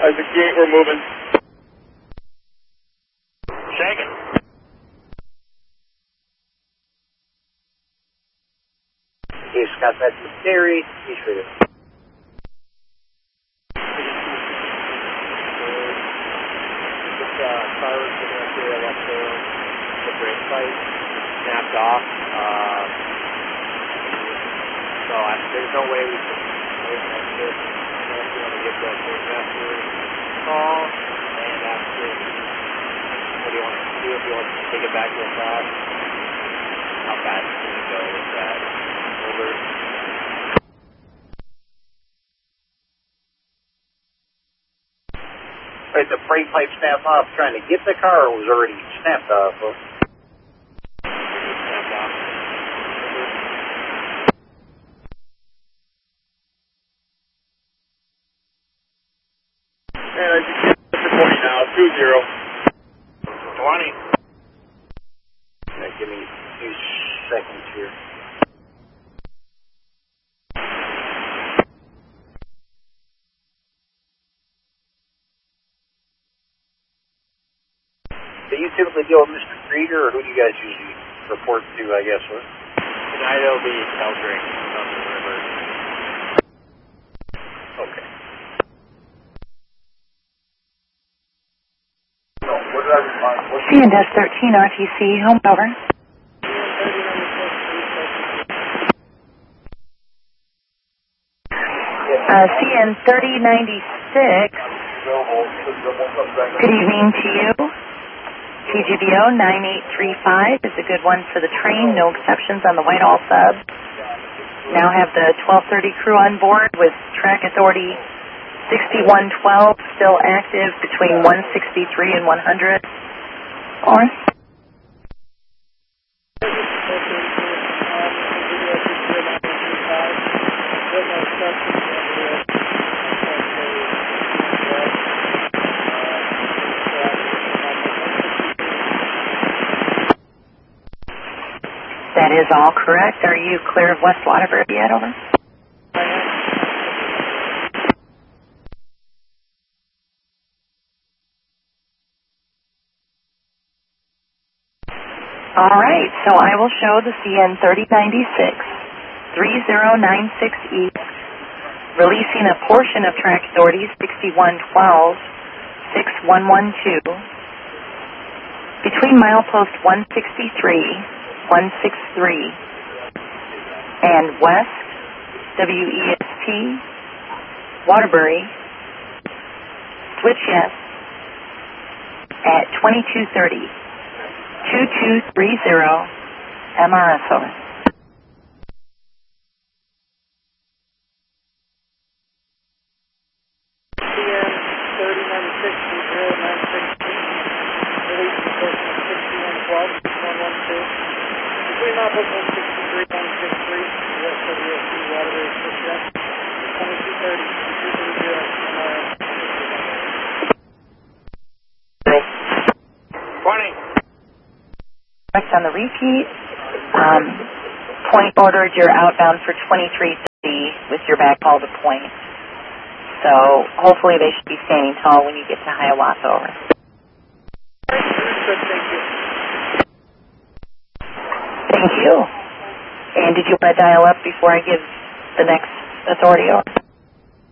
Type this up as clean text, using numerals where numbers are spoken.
Isaac Gate, we're moving. Shaking. Hey, Scott, that's the Terry. He's ready. Car was sitting up here, left the brake light snapped off. So there's no way we can witness this. Unless you want to give the master call and ask him what do you want to do, if you want to take it back real fast. How fast can you go with that? Over. Wait, the brake pipe snapped off trying to get the car, or was already snapped off? Snapped off. And Isaac Gate, reporting now, 2-0. 20. Give me 2 seconds here. Do you typically deal with Mr. Krieger, or who do you guys usually report to, I guess? What? Tonight it'll be Keldrick on the river. Okay. CNS 13 RTC, home over. CN 3096. Good evening to you. TGBO 9835 is a good one for the train. No exceptions on the Whitehall sub. Now have the 1230 crew on board with track authority 6112 still active between 163 and 100. On. That is all correct. Are you clear of West Waterbury yet? Over. All right, so I will show the CN 3096, 3096 East, releasing a portion of track authority 6112, 6112, between milepost 163, 163, and West WEST, Waterbury, switch yes, at 2230. 2230 MRS over. CN 3096 release the portion of 6112, 112, between milepost 163, 163, West WSC, Waterbury, Switch 2230, 2230 MRS. 20. On the repeat, point ordered, you're outbound for 2330 with your backhaul to point. So hopefully they should be standing tall when you get to Hiawatha. Over. Thank you. And did you want to dial up before I give the next authority over?